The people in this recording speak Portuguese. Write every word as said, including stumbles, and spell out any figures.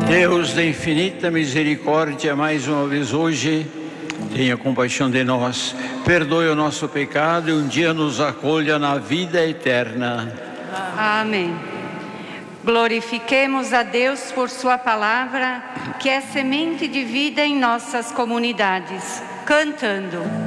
Deus da infinita misericórdia, mais uma vez hoje, tenha compaixão de nós, perdoe o nosso pecado e um dia nos acolha na vida eterna. Amém. Glorifiquemos a Deus por sua palavra, que é semente de vida em nossas comunidades, cantando.